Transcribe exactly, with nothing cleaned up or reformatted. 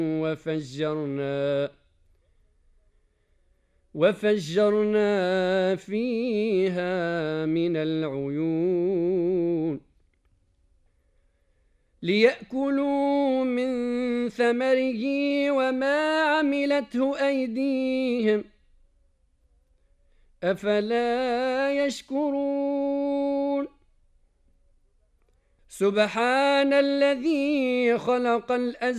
وفجرنا وفجرنا فيها من العيون ليأكلوا من ثمره وما عملته أيديهم أفلا يشكرون سبحان الذي خلق الأزواج